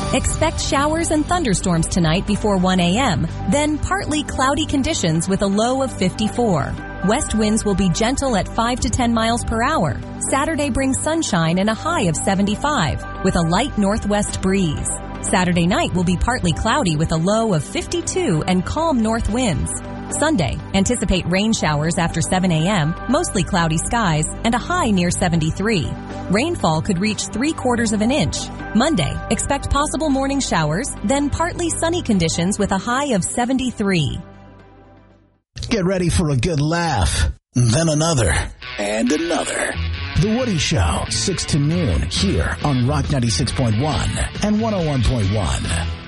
Expect showers and thunderstorms tonight before 1 a.m., then partly cloudy conditions with a low of 54. West winds will be gentle at 5 to 10 miles per hour. Saturday brings sunshine and a high of 75 with a light northwest breeze. Saturday night will be partly cloudy with a low of 52 and calm north winds. Sunday, anticipate rain showers after 7 a.m., mostly cloudy skies, and a high near 73. Rainfall could reach 3/4 of an inch. Monday, expect possible morning showers, then partly sunny conditions with a high of 73. Get ready for a good laugh, then another, and another. The Woody Show, 6 to noon, here on Rock 96.1 and 101.1.